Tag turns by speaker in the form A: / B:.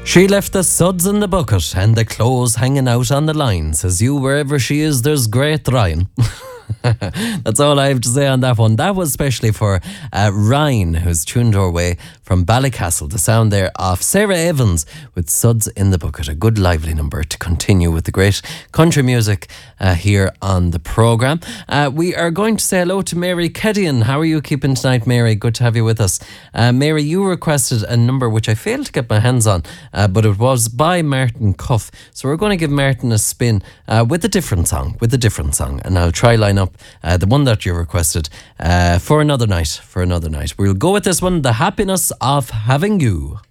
A: She left the suds in the bucket and the clothes hanging out on the line. Says you, wherever she is, there's great Ryan. That's all I have to say on that one. That was especially for Ryan, who's tuned our way from Ballycastle. The sound there of Sarah Evans with Suds in the Bucket. A good lively number to continue with the great country music here on the programme. We are going to say hello to Mary Kedian. How are you keeping tonight, Mary? Good to have you with us. Mary, you requested a number which I failed to get my hands on, but it was by Martin Cuff. So we're going to give Martin a spin with a different song, and I'll try line up the one that you requested for another night. We'll go with this one, The Happiness of Having You.